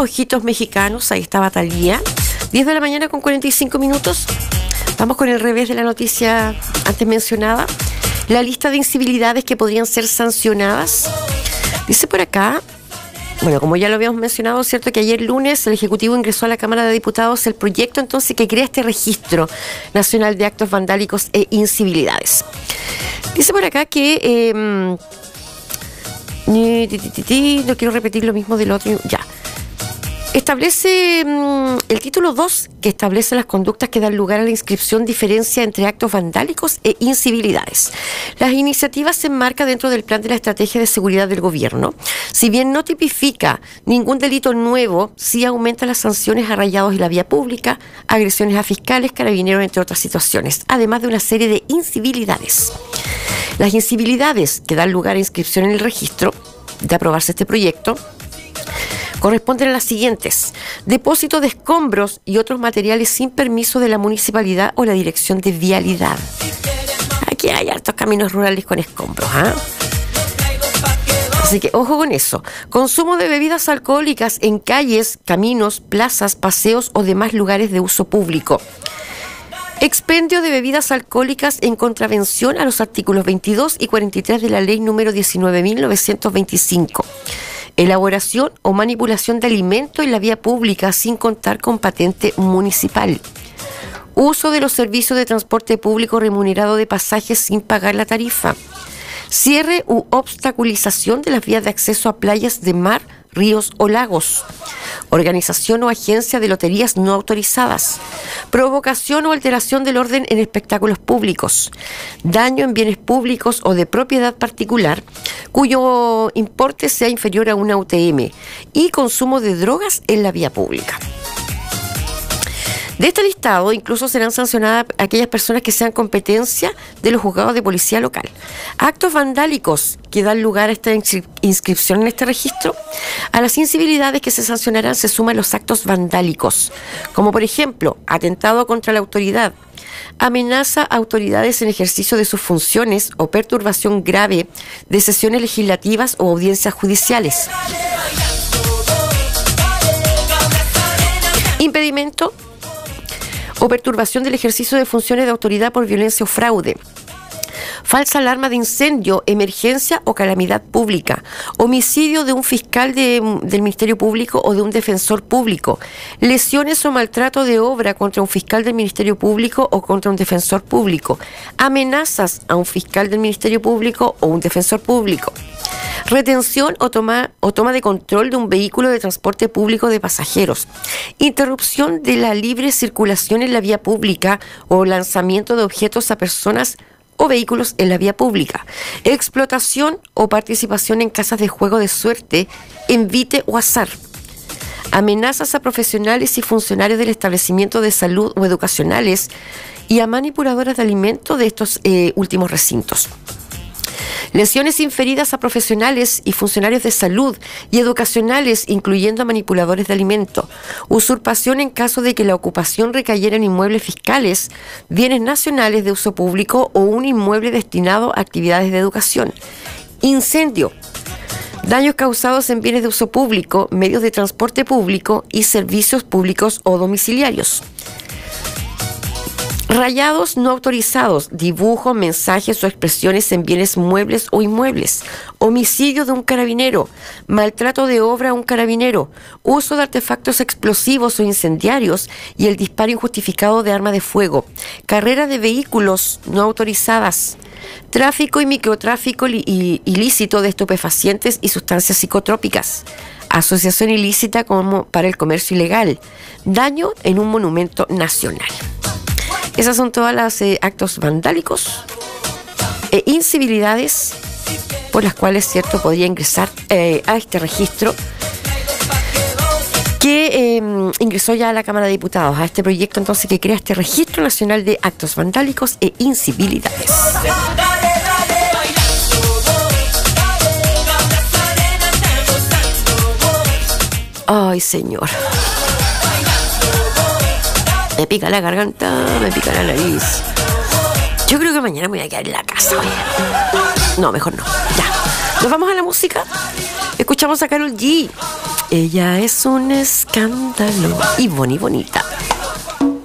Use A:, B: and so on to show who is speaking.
A: Ojitos Mexicanos, ahí estaba Thalía. 10 de la mañana con 45 minutos. Vamos con el revés de la noticia antes mencionada. La lista de incivilidades que podrían ser sancionadas. Dice por acá, bueno, como ya lo habíamos mencionado, cierto que ayer lunes el Ejecutivo ingresó a la Cámara de Diputados el proyecto entonces que crea este registro nacional de actos vandálicos e incivilidades. Dice por acá que no quiero repetir lo mismo del otro, ya. Establece el título 2, que establece las conductas que dan lugar a la inscripción, diferencia entre actos vandálicos e incivilidades. Las iniciativas se enmarcan dentro del plan de la estrategia de seguridad del gobierno. Si bien no tipifica ningún delito nuevo, sí aumenta las sanciones a rayados en la vía pública, agresiones a fiscales, carabineros, entre otras situaciones, además de una serie de incivilidades. Las incivilidades que dan lugar a inscripción en el registro, de aprobarse este proyecto, corresponden a las siguientes: depósito de escombros y otros materiales sin permiso de la municipalidad o la dirección de vialidad. Aquí hay hartos caminos rurales con escombros, ¿ah? Así que ojo con eso. Consumo de bebidas alcohólicas en calles, caminos, plazas, paseos o demás lugares de uso público. Expendio de bebidas alcohólicas en contravención a los artículos 22 y 43 de la Ley número 19.925. Elaboración o manipulación de alimento en la vía pública sin contar con patente municipal. Uso de los servicios de transporte público remunerado de pasajes sin pagar la tarifa. Cierre u obstaculización de las vías de acceso a playas de mar, ríos o lagos. Organización o agencia de loterías no autorizadas. Provocación o alteración del orden en espectáculos públicos. Daño en bienes públicos o de propiedad particular cuyo importe sea inferior a una UTM. Y consumo de drogas en la vía pública. De este listado incluso serán sancionadas aquellas personas que sean competencia de los juzgados de policía local. Actos vandálicos que dan lugar a esta inscripción en este registro. A las incivilidades que se sancionarán se suman los actos vandálicos, como por ejemplo, atentado contra la autoridad, amenaza a autoridades en ejercicio de sus funciones o perturbación grave de sesiones legislativas o audiencias judiciales. Impedimento o perturbación del ejercicio de funciones de autoridad por violencia o fraude. Falsa alarma de incendio, emergencia o calamidad pública. Homicidio de un fiscal del Ministerio Público o de un defensor público. Lesiones o maltrato de obra contra un fiscal del Ministerio Público o contra un defensor público. Amenazas a un fiscal del Ministerio Público o un defensor público. Retención o toma de control de un vehículo de transporte público de pasajeros. Interrupción de la libre circulación en la vía pública o lanzamiento de objetos a personas o vehículos en la vía pública. Explotación o participación en casas de juego de suerte, envite o azar. Amenazas a profesionales y funcionarios del establecimiento de salud o educacionales y a manipuladoras de alimentos de estos últimos recintos. Lesiones inferidas a profesionales y funcionarios de salud y educacionales, incluyendo a manipuladores de alimentos. Usurpación en caso de que la ocupación recayera en inmuebles fiscales, bienes nacionales de uso público o un inmueble destinado a actividades de educación. Incendio. Daños causados en bienes de uso público, medios de transporte público y servicios públicos o domiciliarios. Rayados no autorizados, dibujos, mensajes o expresiones en bienes muebles o inmuebles. Homicidio de un carabinero, maltrato de obra a un carabinero, uso de artefactos explosivos o incendiarios y el disparo injustificado de arma de fuego. Carrera de vehículos no autorizadas. Tráfico y microtráfico ilícito de estupefacientes y sustancias psicotrópicas. Asociación ilícita como para el comercio ilegal. Daño en un monumento nacional. Esas son todas las actos vandálicos e incivilidades por las cuales, cierto, podría ingresar a este registro que ingresó ya a la Cámara de Diputados, a este proyecto entonces que crea este Registro Nacional de Actos Vandálicos e Incivilidades. Ay, señor. Me pica la garganta, me pica la nariz. Yo creo que mañana me voy a quedar en la casa. Oye. No, mejor no. Ya. Nos vamos a la música. Escuchamos a Karol G. Ella es un escándalo y bonita.